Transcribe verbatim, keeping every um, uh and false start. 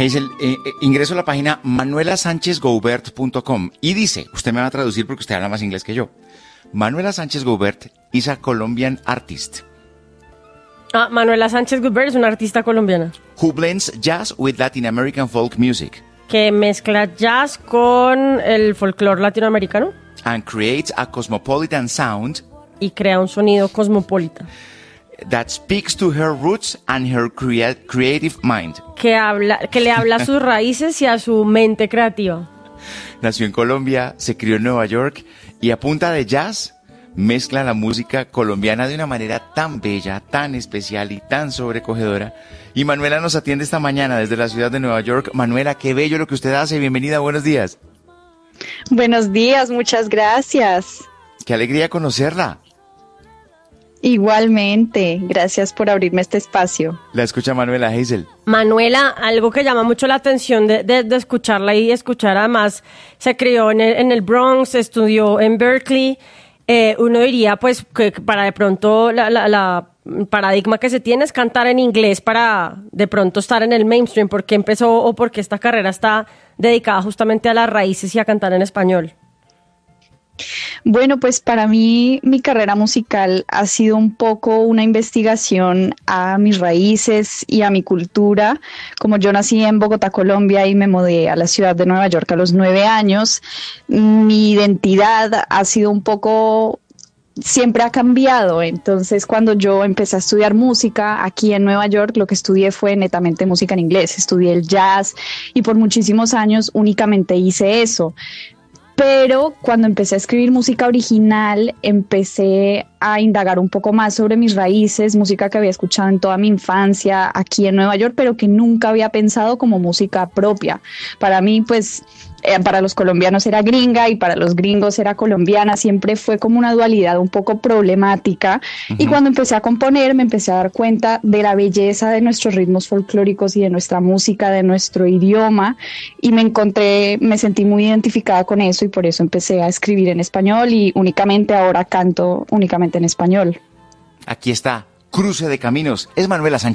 Hazel, eh, eh, ingreso a la página manuela sánchez goubert punto com y dice, usted me va a traducir porque usted habla más inglés que yo. Manuela Sánchez Goubert is a Colombian artist. Ah, Manuela Sánchez Goubert es una artista colombiana. Who blends jazz with Latin American folk music. Que mezcla jazz con el folclore latinoamericano. And creates a cosmopolitan sound. Y crea un sonido cosmopolita. That speaks to her roots and her crea- creative mind. Que, habla, que le habla a sus raíces y a su mente creativa. Nació en Colombia, se crió en Nueva York y a punta de jazz mezcla la música colombiana de una manera tan bella, tan especial y tan sobrecogedora. Y Manuela nos atiende esta mañana desde la ciudad de Nueva York. Manuela, qué bello lo que usted hace. Bienvenida, buenos días. Buenos días, muchas gracias. Qué alegría conocerla. Igualmente, gracias por abrirme este espacio. La escucha Manuela. Hazel. Manuela, algo que llama mucho la atención de, de, de escucharla y escuchar, además, se crió en el, en el Bronx, estudió en Berkeley. Eh, uno diría, pues, que para de pronto la, la, la paradigma que se tiene es cantar en inglés para de pronto estar en el mainstream. ¿Por qué empezó o por qué esta carrera está dedicada justamente a las raíces y a cantar en español? Bueno, pues para mí mi carrera musical ha sido un poco una investigación a mis raíces y a mi cultura. Como yo nací en Bogotá, Colombia, y me mudé a la ciudad de Nueva York a los nueve años, mi identidad ha sido un poco... siempre ha cambiado. Entonces, cuando yo empecé a estudiar música aquí en Nueva York, lo que estudié fue netamente música en inglés. Estudié el jazz y por muchísimos años únicamente hice eso. Pero cuando empecé a escribir música original, empecé a indagar un poco más sobre mis raíces, música que había escuchado en toda mi infancia aquí en Nueva York, pero que nunca había pensado como música propia. Para mí, pues, eh, para los colombianos era gringa y para los gringos era colombiana. Siempre fue como una dualidad un poco problemática. Uh-huh. Y cuando empecé a componer, me empecé a dar cuenta de la belleza de nuestros ritmos folclóricos y de nuestra música, de nuestro idioma. Y me encontré, me sentí muy identificada con eso y por eso empecé a escribir en español y únicamente ahora canto únicamente en español. Aquí está, Cruce de Caminos. Es Manuela Sánchez.